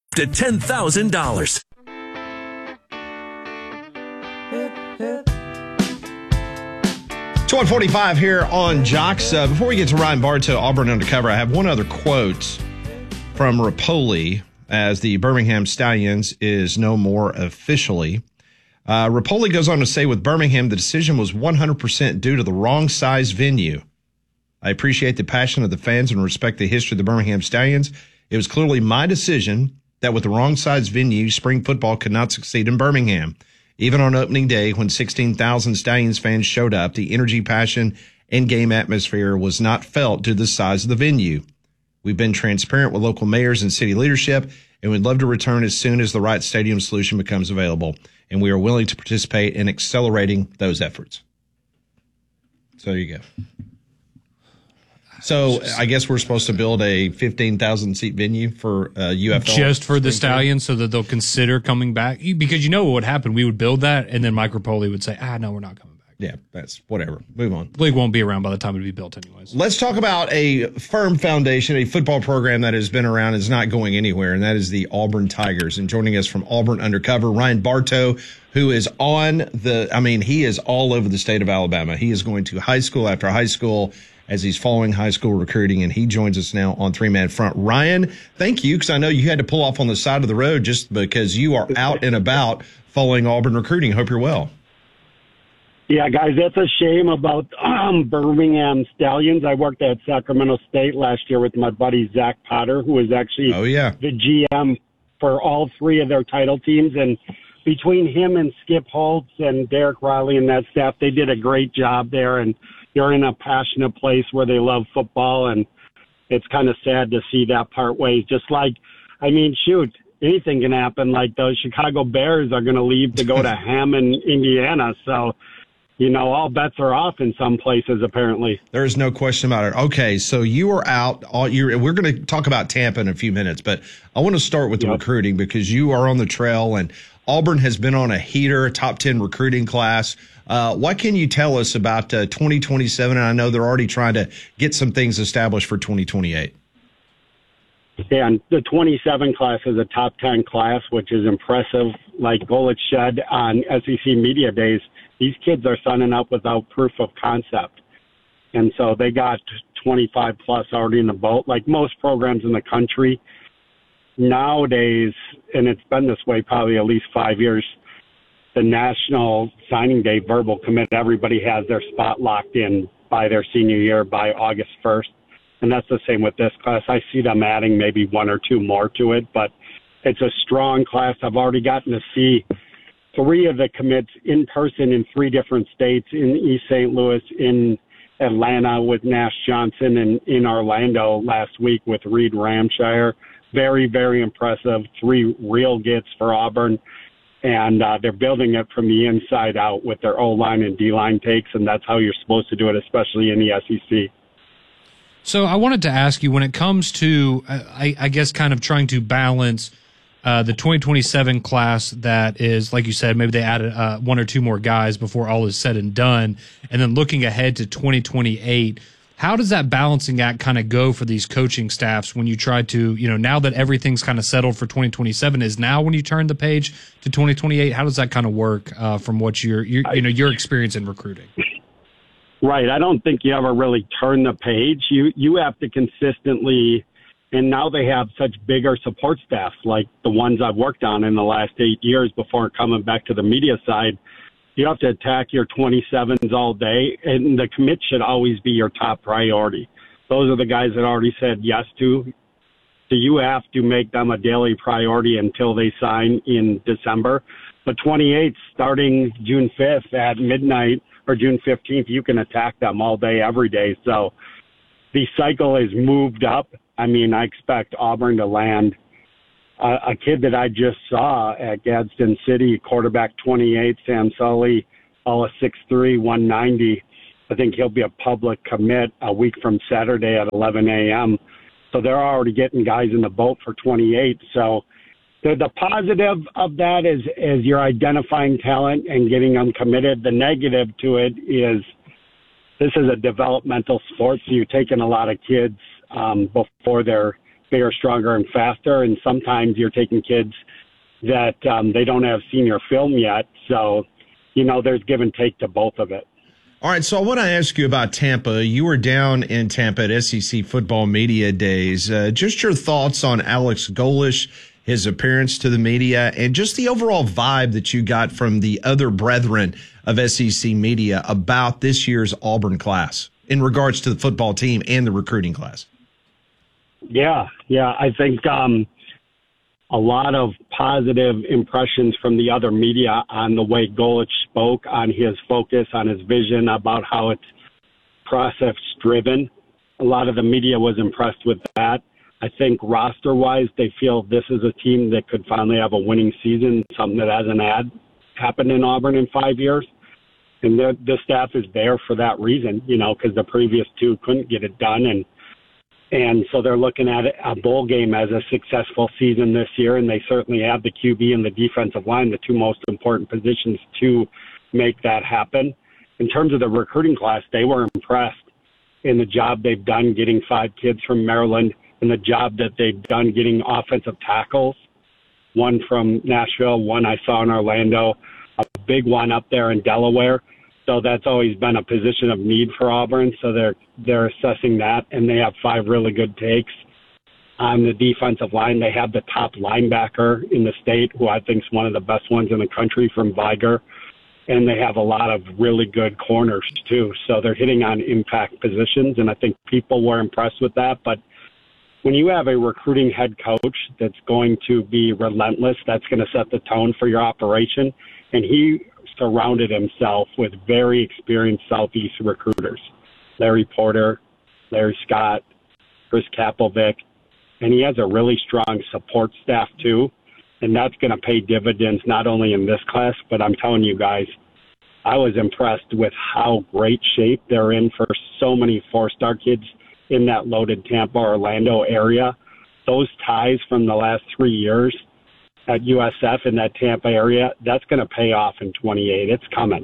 to $10,000. It's 1:45 here on Jocks. Before we get to Ryan Bartow, Auburn Undercover, I have one other quote from Rapoli as the Birmingham Stallions is no more officially. Rapoli goes on to say, with Birmingham, the decision was 100% due to the wrong size venue. I appreciate the passion of the fans and respect the history of the Birmingham Stallions. It was clearly my decision that with the wrong size venue, spring football could not succeed in Birmingham. Even on opening day, when 16,000 Stallions fans showed up, the energy, passion, and game atmosphere was not felt due to the size of the venue. We've been transparent with local mayors and city leadership, and we'd love to return as soon as the right stadium solution becomes available. And we are willing to participate in accelerating those efforts. So there you go. So I guess we're supposed to build a 15,000-seat venue for UFL. Just for the Stallions so that they'll consider coming back? Because you know what would happen? We would build that, and then Mike Rapoli would say, no, we're not coming back. Yeah, that's whatever. Move on. The league won't be around by the time it'll be built anyways. Let's talk about a firm foundation, a football program that has been around and is not going anywhere, and that is the Auburn Tigers. And joining us from Auburn Undercover, Ryan Bartow, who is he is all over the state of Alabama. He is going to high school after high school as he's following high school recruiting, and he joins us now on Three Man Front. Ryan, thank you, because I know you had to pull off on the side of the road just because you are out and about following Auburn recruiting. Hope you're well. Yeah, guys, that's a shame about Birmingham Stallions. I worked at Sacramento State last year with my buddy Zach Potter, who was actually the GM for all three of their title teams. And between him and Skip Holtz and Derek Riley and that staff, they did a great job there. And they're in a passionate place where they love football. And it's kind of sad to see that part ways. Just like, anything can happen. Like those Chicago Bears are going to leave to go to Hammond, Indiana. So, all bets are off in some places, apparently. There is no question about it. Okay, so you are out. We're going to talk about Tampa in a few minutes, but I want to start with the recruiting because you are on the trail, and Auburn has been on a heater, top 10 recruiting class. What can you tell us about 2027? And I know they're already trying to get some things established for 2028. Yeah, and the 27 class is a top 10 class, which is impressive. Like Golich said on SEC Media Days, these kids are signing up without proof of concept. And so they got 25 plus already in the boat. Like most programs in the country nowadays, and it's been this way probably at least 5 years, the National Signing Day verbal commit, everybody has their spot locked in by their senior year by August 1st. And that's the same with this class. I see them adding maybe one or two more to it, but it's a strong class. I've already gotten to see three of the commits in person in three different states, in East St. Louis, in Atlanta with Nash Johnson, and in Orlando last week with Reed Ramshire. Very, very impressive. Three real gets for Auburn. And they're building it from the inside out with their O-line and D-line takes, and that's how you're supposed to do it, especially in the SEC. So I wanted to ask you, when it comes to, I guess, kind of trying to balance the 2027 class that is, like you said, maybe they added one or two more guys before all is said and done, and then looking ahead to 2028, how does that balancing act kind of go for these coaching staffs when you try to, now that everything's kind of settled for 2027, is now when you turn the page to 2028? How does that kind of work from what your experience in recruiting? Right. I don't think you ever really turn the page. You have to consistently, and now they have such bigger support staffs like the ones I've worked on in the last 8 years before coming back to the media side. You have to attack your 27s all day, and the commit should always be your top priority. Those are the guys that already said yes to. So you have to make them a daily priority until they sign in December. But 28, starting June 5th at midnight, or June 15th, you can attack them all day, every day. So the cycle is moved up. I expect Auburn to land a kid that I just saw at Gadsden City, quarterback 28, Sam Sully, all of 6'3", 190. I think he'll be a public commit a week from Saturday at 11 a.m. So they're already getting guys in the boat for 28. So the positive of that is you're identifying talent and getting them committed. The negative to it is this is a developmental sport, so you're taking a lot of kids before they're bigger, stronger, and faster. And sometimes you're taking kids that they don't have senior film yet. So, there's give and take to both of it. All right, so I want to ask you about Tampa. You were down in Tampa at SEC Football Media Days. Just your thoughts on Alex Golesh, his appearance to the media, and just the overall vibe that you got from the other brethren of SEC media about this year's Auburn class in regards to the football team and the recruiting class. Yeah, I think a lot of positive impressions from the other media on the way Golesh spoke, on his focus, on his vision about how it's process-driven. A lot of the media was impressed with that. I think roster-wise, they feel this is a team that could finally have a winning season, something that hasn't happened in Auburn in 5 years. And the staff is there for that reason, because the previous two couldn't get it done. And so they're looking at a bowl game as a successful season this year, and they certainly have the QB and the defensive line, the two most important positions to make that happen. In terms of the recruiting class, they were impressed in the job they've done getting 5 kids from Maryland and the job that they've done getting offensive tackles, one from Nashville, one I saw in Orlando, a big one up there in Delaware. So that's always been a position of need for Auburn. So they're assessing that, and they have 5 really good takes. On the defensive line, they have the top linebacker in the state, who I think is one of the best ones in the country, from Viger. And they have a lot of really good corners, too. So they're hitting on impact positions, and I think people were impressed with that. But when you have a recruiting head coach that's going to be relentless, that's going to set the tone for your operation. And he surrounded himself with very experienced Southeast recruiters, Larry Porter, Larry Scott, Chris Kapovic, and he has a really strong support staff too, and that's going to pay dividends not only in this class, but I'm telling you guys, I was impressed with how great shape they're in for so many 4-star kids in that loaded Tampa, Orlando area. Those ties from the last 3 years at USF in that Tampa area, that's going to pay off in 28. It's coming.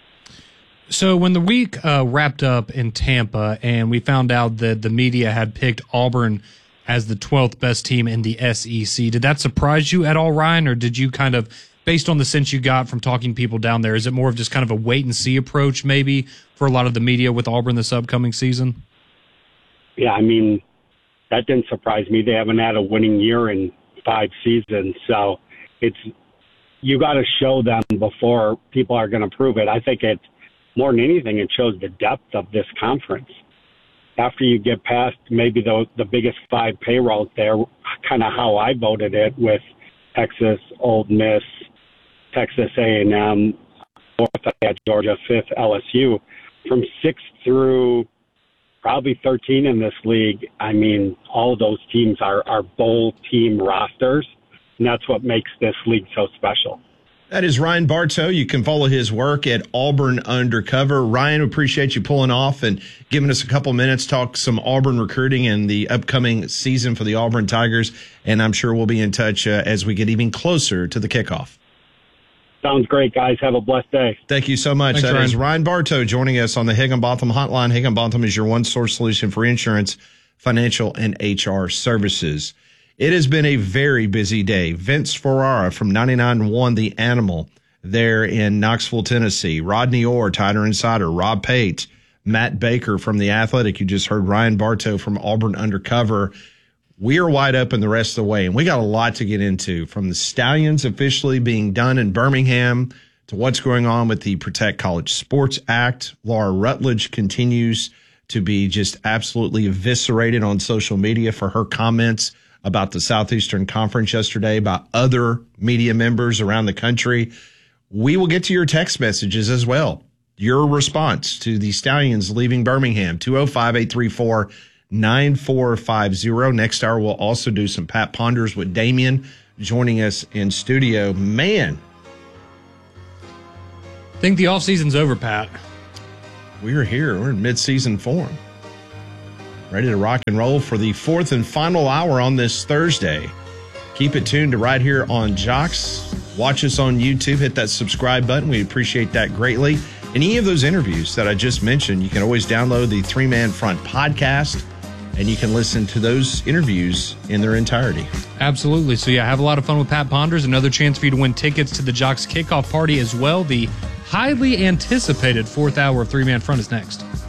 So when the week wrapped up in Tampa and we found out that the media had picked Auburn as the 12th best team in the SEC, did that surprise you at all, Ryan, or did you kind of, based on the sense you got from talking to people down there, is it more of just kind of a wait-and-see approach maybe for a lot of the media with Auburn this upcoming season? Yeah, I mean, that didn't surprise me. They haven't had a winning year in 5 seasons, so you got to show them before people are going to prove it. I think it's more than anything, it shows the depth of this conference. After you get past maybe the biggest 5 payrolls there, kind of how I voted it with Texas, Ole Miss, Texas A&M, 4th I had Georgia, 5th LSU, from 6 through probably 13 in this league. I mean, all of those teams are bowl team rosters, and that's what makes this league so special. That is Ryan Bartow. You can follow his work at Auburn Undercover. Ryan, we appreciate you pulling off and giving us a couple minutes, talk some Auburn recruiting and the upcoming season for the Auburn Tigers, and I'm sure we'll be in touch as we get even closer to the kickoff. Sounds great, guys. Have a blessed day. Thank you so much. Thanks, That Ryan. is Ryan Bartow joining us on the Higginbotham Hotline. Higginbotham is your one-source solution for insurance, financial, and HR services. It has been a very busy day. Vince Ferrara from 99.1 The Animal there in Knoxville, Tennessee. Rodney Orr, Tighter Insider. Rob Pate, Matt Baker from The Athletic. You just heard Ryan Bartow from Auburn Undercover. We are wide open the rest of the way, and we got a lot to get into, from the Stallions officially being done in Birmingham to what's going on with the Protect College Sports Act. Laura Rutledge continues to be just absolutely eviscerated on social media for her comments about the Southeastern Conference yesterday, about other media members around the country. We will get to your text messages as well. Your response to the Stallions leaving Birmingham, 205-834-9450. Next hour, we'll also do some Pat Ponders with Damien joining us in studio. Man, I think the offseason's over, Pat. we're here. We're in mid-season form. Ready to rock and roll for the 4th and final hour on this Thursday. Keep it tuned to right here on Jocks. Watch us on YouTube. Hit that subscribe button. We appreciate that greatly. Any of those interviews that I just mentioned, you can always download the 3 Man Front podcast and you can listen to those interviews in their entirety. Absolutely. So, yeah, have a lot of fun with Pat Ponders. Another chance for you to win tickets to the Jocks kickoff party as well. The highly anticipated fourth hour of Three Man Front is next.